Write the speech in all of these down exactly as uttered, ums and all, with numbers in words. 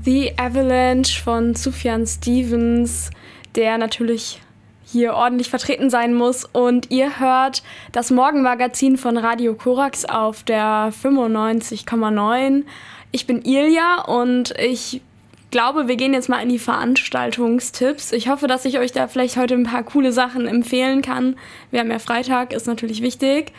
The Avalanche von Sufjan Stevens, der natürlich hier ordentlich vertreten sein muss. Und ihr hört das Morgenmagazin von Radio Korax auf der fünfundneunzig Komma neun. Ich bin Ilja und ich glaube, wir gehen jetzt mal in die Veranstaltungstipps. Ich hoffe, dass ich euch da vielleicht heute ein paar coole Sachen empfehlen kann. Wir haben ja Freitag, ist natürlich wichtig.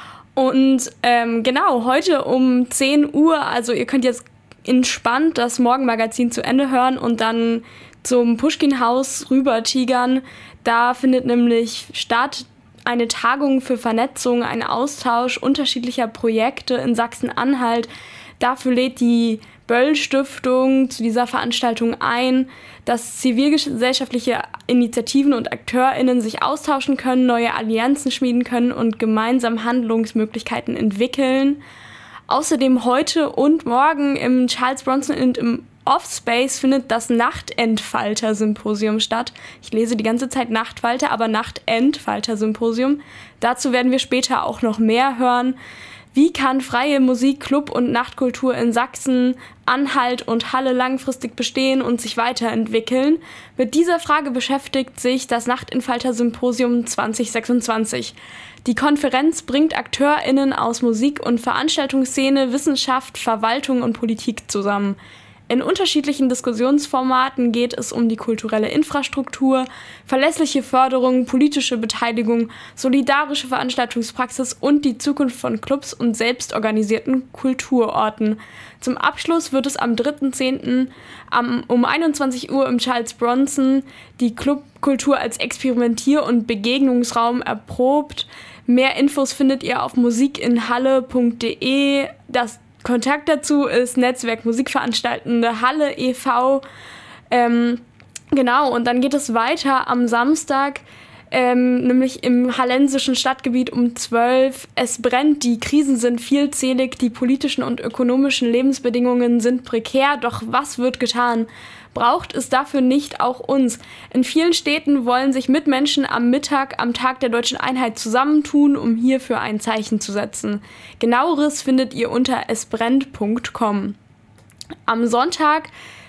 Und ähm, genau, heute um zehn Uhr, also ihr könnt jetzt entspannt das Morgenmagazin zu Ende hören und dann zum Puschkin-Haus rüber tigern. Da findet nämlich statt eine Tagung für Vernetzung, ein Austausch unterschiedlicher Projekte in Sachsen-Anhalt. Dafür lädt die Böll-Stiftung zu dieser Veranstaltung ein, dass zivilgesellschaftliche Initiativen und AkteurInnen sich austauschen können, neue Allianzen schmieden können und gemeinsam Handlungsmöglichkeiten entwickeln. Außerdem heute und morgen im Charles Bronson und im Offspace findet das Nachtentfalter-Symposium statt. Ich lese die ganze Zeit Nachtfalter, aber Nachtentfalter-Symposium. Dazu werden wir später auch noch mehr hören. Wie kann freie Musik, Club- und Nachtkultur in Sachsen, Anhalt und Halle langfristig bestehen und sich weiterentwickeln? Mit dieser Frage beschäftigt sich das Nachtentfalter-Symposium zwanzig sechsundzwanzig. Die Konferenz bringt AkteurInnen aus Musik- und Veranstaltungsszene, Wissenschaft, Verwaltung und Politik zusammen. In unterschiedlichen Diskussionsformaten geht es um die kulturelle Infrastruktur, verlässliche Förderung, politische Beteiligung, solidarische Veranstaltungspraxis und die Zukunft von Clubs und selbstorganisierten Kulturorten. Zum Abschluss wird es am dritten zehnten um einundzwanzig Uhr im Charles Bronson die Clubkultur als Experimentier- und Begegnungsraum erprobt. Mehr Infos findet ihr auf musikinhalle punkt de. Das Kontakt dazu ist Netzwerk Musikveranstaltende Halle e V Ähm, genau, und dann geht es weiter am Samstag, ähm, nämlich im hallensischen Stadtgebiet um zwölf. Es brennt, die Krisen sind vielzählig, die politischen und ökonomischen Lebensbedingungen sind prekär, doch was wird getan? Braucht es dafür nicht auch uns? In vielen Städten wollen sich Mitmenschen am Mittag am Tag der Deutschen Einheit zusammentun, um hierfür ein Zeichen zu setzen. Genaueres findet ihr unter es brennt punkt com. Am Sonntag